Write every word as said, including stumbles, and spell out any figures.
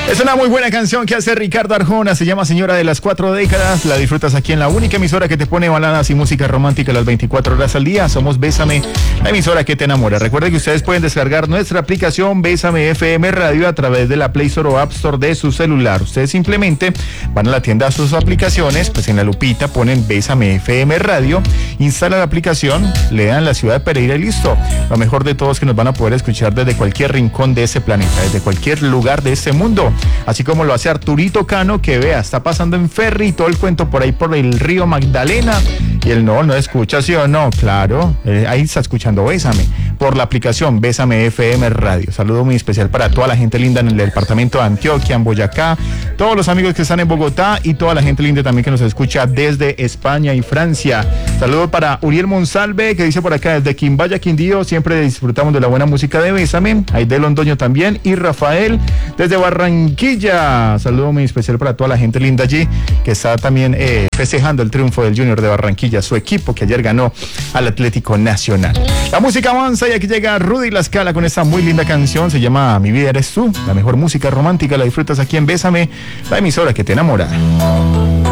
Es una muy buena canción que hace Ricardo Arjona, se llama Señora de las Cuatro Décadas, la disfrutas aquí en la única emisora que te pone baladas y música romántica las veinticuatro horas al día. Somos Bésame, la emisora que te enamora. Recuerden que ustedes pueden descargar nuestra aplicación Bésame F M Radio a través de la Play Store o App Store de su celular. Ustedes simplemente van a la tienda a sus aplicaciones, pues en la lupita ponen Bésame F M Radio, instalan la aplicación, le dan la ciudad de Pereira y listo. Lo mejor de todo es que nos van a poder escuchar desde cualquier rincón de ese planeta, desde cualquier lugar de este mundo. Así como lo hace Arturito Cano, que vea, está pasando en ferry y todo el cuento por ahí por el río Magdalena. Y él no, no escucha, ¿sí o no? Claro, eh, ahí está escuchando Bésame por la aplicación Bésame F M Radio. Saludo muy especial para toda la gente linda en el departamento de Antioquia, en Boyacá, todos los amigos que están en Bogotá y toda la gente linda también que nos escucha desde España y Francia. Saludo para Uriel Monsalve, que dice por acá, desde Quimbaya, Quindío, siempre disfrutamos de la buena música de Bésame. Aide Londoño también, y Rafael desde Barranquilla. Saludo muy especial para toda la gente linda allí que está también eh, festejando el triunfo del Junior de Barranquilla, su equipo que ayer ganó al Atlético Nacional. La música avanza y aquí llega Rudy La Scala con esta muy linda canción, se llama Mi Vida Eres Tú. La mejor música romántica la disfrutas aquí en Bésame, la emisora que te enamora.